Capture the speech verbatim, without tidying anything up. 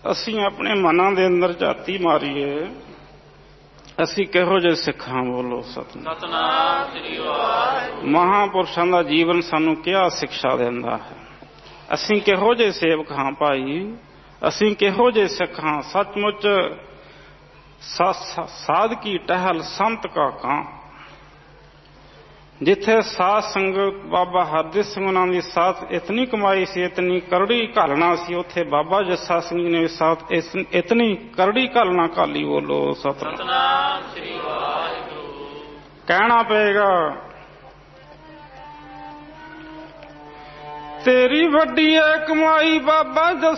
ਅਸੀਂ ਆਪਣੇ ਮਨਾਂ ਦੇ ਅੰਦਰ ਝਾਤੀ ਮਾਰੀਏ, ਅਸੀਂ ਕਿਹੋ ਜਿਹੇ ਸਿੱਖ ਹਾਂ? ਬੋਲੋ ਸਤਿਨਾਮ ਸ੍ਰੀ ਵਾਹਿਗੁਰੂ। ਮਹਾਂਪੁਰਸ਼ਾਂ ਦਾ ਜੀਵਨ ਸਾਨੂੰ ਕਿਹਾ ਸਿੱਖਿਆ ਦਿੰਦਾ ਹੈ। ਅਸੀਂ ਕਿਹੋ ਜਿਹੇ ਸੇਵਕ ਹਾਂ ਭਾਈ? ਅਸੀਂ ਕਿਹੋ ਜਿਹੇ ਸਿੱਖ ਹਾਂ? ਸੱਚਮੁੱਚ ਸਾਧ ਕੀ ਟਹਿਲ ਸੰਤ ਕਾ ਕਾਂ। ਜਿੱਥੇ ਸਾਧ ਸੰਗਤ ਬਾਬਾ ਹਰਦਿ ਸਿੰਘ ਉਹਨਾਂ ਦੀ ਸਾਥ ਇਤਨੀ ਕਮਾਈ ਸੀ, ਇਤਨੀ ਕਰੜੀ ਘਾਲਣਾ ਸੀ, ਉੱਥੇ ਬਾਬਾ ਜੱਸਾ ਸਿੰਘ ਨੇ ਸਾਥ ਇਤਨੀ ਕਰੜੀ ਘਾਲਣਾ ਘਾਲੀ। ਬੋਲੋ ਸਤਿਨਾਮ ਸ੍ਰੀ ਵਾਹਿਗੁਰੂ। ਕਹਿਣਾ ਪਏਗਾ ਤੇਰੀ ਵੱਡੀ ਹੈ ਕਮਾਈ ਬਾਬਾ